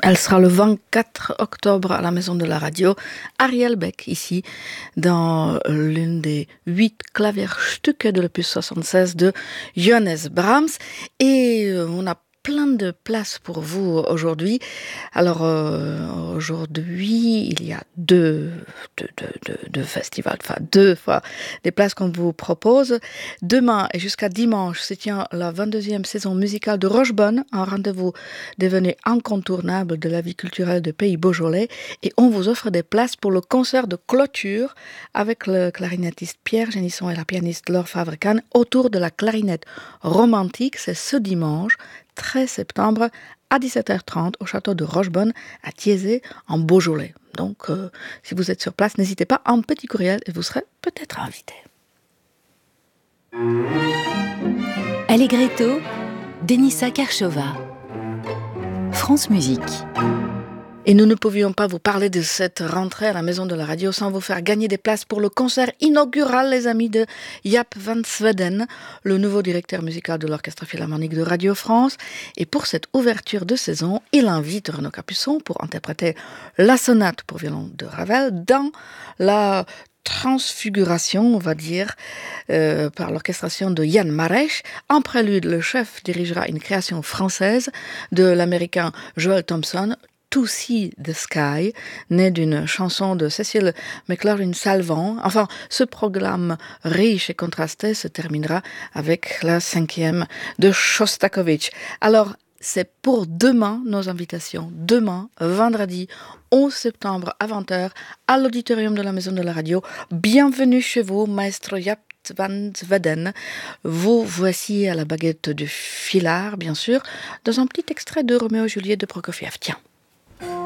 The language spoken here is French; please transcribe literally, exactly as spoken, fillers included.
Elle sera le vingt-quatre octobre à la Maison de la Radio. Ariel Beck, ici, dans l'une des huit Klavierstücke de l'opus soixante-seize de Johannes Brahms. Et on a plein de places pour vous aujourd'hui. Alors, euh, aujourd'hui, il y a deux, deux, deux, deux, deux festivals, enfin deux fois des places qu'on vous propose. Demain et jusqu'à dimanche se tient la vingt-deuxième saison musicale de Rochebonne, un rendez-vous devenu incontournable de la vie culturelle du pays Beaujolais. Et on vous offre des places pour le concert de clôture avec le clarinettiste Pierre Génisson et la pianiste Laure Favre-Kahn autour de la clarinette romantique. C'est ce dimanche, treize septembre, à dix-sept heures trente, au château de Rochebonne, à Thiézé, en Beaujolais. Donc, euh, si vous êtes sur place, n'hésitez pas, un petit courriel et vous serez peut-être invité. Allegretto, Denisa Karchova, France Musique. Et nous ne pouvions pas vous parler de cette rentrée à la Maison de la Radio sans vous faire gagner des places pour le concert inaugural, les amis, de Jaap van Zweden, le nouveau directeur musical de l'Orchestre Philharmonique de Radio France. Et pour cette ouverture de saison, il invite Renaud Capuçon pour interpréter la sonate pour violon de Ravel dans la transfiguration, on va dire, euh, par l'orchestration de Jan Marais. En prélude, le chef dirigera une création française de l'américain Joel Thompson, To See the Sky, né d'une chanson de Cécile McLaurin-Salvant. Enfin, ce programme riche et contrasté se terminera avec la cinquième de Shostakovich. Alors, c'est pour demain nos invitations. Demain, vendredi onze septembre à vingt heures, à l'auditorium de la Maison de la Radio. Bienvenue chez vous, maestro Jaap van Zweden. Vous voici à la baguette de Filard, bien sûr, dans un petit extrait de Roméo et Juliette de Prokofiev. Tiens.